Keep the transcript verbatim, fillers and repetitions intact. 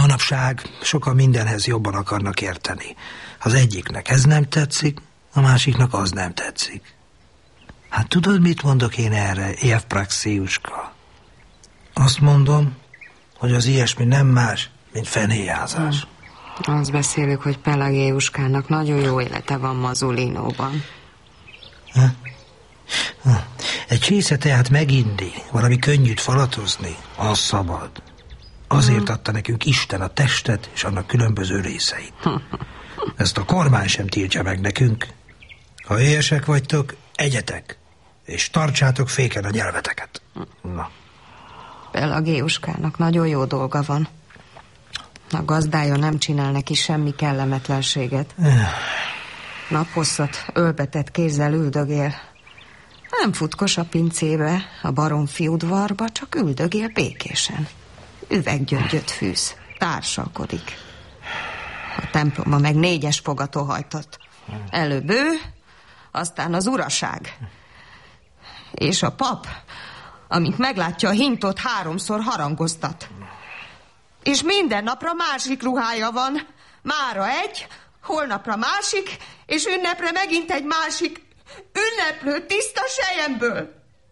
Manapság sokan mindenhez jobban akarnak érteni. Az egyiknek ez nem tetszik, a másiknak az nem tetszik. Hát tudod, mit mondok én erre, Evpraxiuska? Azt mondom, hogy az ilyesmi nem más, mint fenéjázás. Hmm. Azt beszélük, hogy Pelagéuskának nagyon jó élete van Mazulinóban. Ha? Ha. Egy csésze tehát megindi, valami könnyűt falatozni, az szabad. Azért hmm. adta nekünk Isten a testet és annak különböző részeit. Ezt a kormány sem tiltja meg nekünk. Ha éhesek vagytok, egyetek, és tartsátok féken a nyelveteket. Na. Pelagéuskának nagyon jó dolga van. A gazdája nem csinál neki semmi kellemetlenséget. Naphosszat ölbetett kézzel üldögél. Nem futkos a pincébe, a baromfi udvarba, csak üldögél békésen. Üveggyöngyöt fűz, társalkodik. A templomba meg négyes fogató hajtott. Előbb ő, aztán az uraság. És a pap, amint meglátja a hintot, háromszor harangoztat. És minden napra másik ruhája van. Mára egy, holnapra másik, és ünnepre megint egy másik ünneplő tiszta selyemből.